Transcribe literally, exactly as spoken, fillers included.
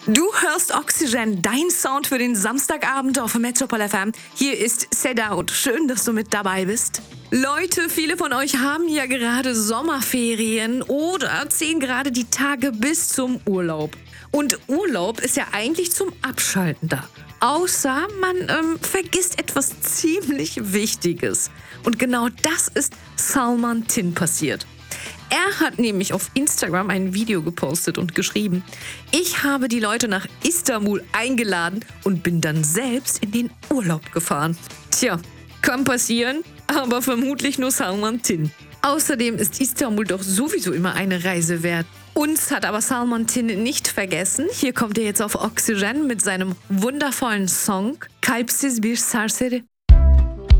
Du hörst Oxygen, dein Sound für den Samstagabend auf Metropol F M. Hier ist Seda und schön, dass du mit dabei bist. Leute, viele von euch haben ja gerade Sommerferien oder zählen gerade die Tage bis zum Urlaub. Und Urlaub ist ja eigentlich zum Abschalten da. Außer man ähm, vergisst etwas ziemlich Wichtiges. Und genau das ist Salman Tin passiert. Er hat nämlich auf Instagram ein Video gepostet und geschrieben: Ich habe die Leute nach Istanbul eingeladen und bin dann selbst in den Urlaub gefahren. Tja, kann passieren, aber vermutlich nur Salman Tin. Außerdem ist Istanbul doch sowieso immer eine Reise wert. Uns hat aber Salman Tin nicht vergessen. Hier kommt er jetzt auf Oxygen mit seinem wundervollen Song Kalpsiz bir serseri.